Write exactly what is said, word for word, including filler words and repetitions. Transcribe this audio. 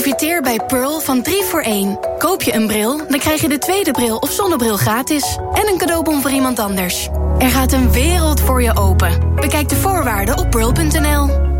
Profiteer bij Pearl van drie voor één. Koop je een bril, dan krijg je de tweede bril of zonnebril gratis. En een cadeaubon voor iemand anders. Er gaat een wereld voor je open. Bekijk de voorwaarden op pearl punt n l.